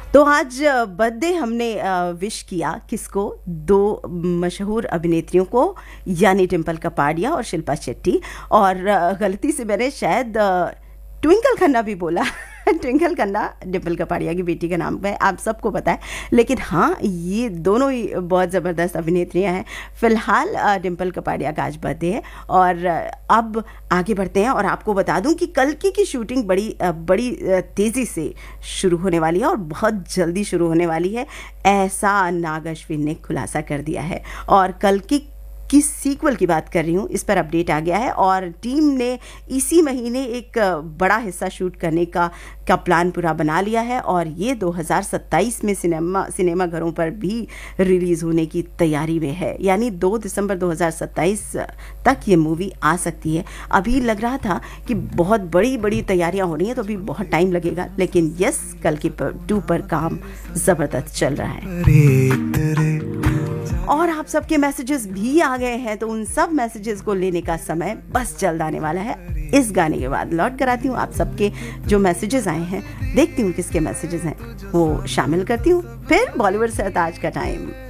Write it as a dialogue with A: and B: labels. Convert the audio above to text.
A: तो आज बर्थडे हमने विश किया किसको, दो मशहूर अभिनेत्रियों को, यानी डिम्पल कपाड़िया और शिल्पा शेट्टी। और गलती से मैंने शायद ट्विंकल खन्ना भी बोला। ट्विंकल खन्ना डिम्पल कपाड़िया की बेटी का नाम है, आप सबको पता है, लेकिन हाँ ये दोनों ही बहुत ज़बरदस्त अभिनेत्रियां हैं। फिलहाल डिम्पल कपाड़िया का आज बर्थडे है। और अब आगे बढ़ते हैं और आपको बता दूं कि कल्कि की शूटिंग बड़ी तेज़ी से शुरू होने वाली है और बहुत जल्दी शुरू होने वाली है, ऐसा नाग अश्विन ने खुलासा कर दिया है। और कल्कि किस सीक्वल की बात कर रही हूँ, इस पर अपडेट आ गया है और टीम ने इसी महीने एक बड़ा हिस्सा शूट करने का प्लान पूरा बना लिया है और ये 2027 में सिनेमा घरों पर भी रिलीज़ होने की तैयारी में है। यानी 2 दिसंबर 2027 तक ये मूवी आ सकती है। अभी लग रहा था कि बहुत बड़ी तैयारियां हो रही हैं तो अभी बहुत टाइम लगेगा, लेकिन यस, कल्कि 2 पर काम ज़बरदस्त चल रहा है। और आप सबके मैसेजेस भी आ गए हैं, तो उन सब मैसेजेस को लेने का समय बस जल्द आने वाला है। इस गाने के बाद लौट कर आती हूँ, आप सबके जो मैसेजेस आए हैं देखती हूँ किसके मैसेजेस हैं, वो शामिल करती हूँ, फिर बॉलीवुड सरताज का टाइम।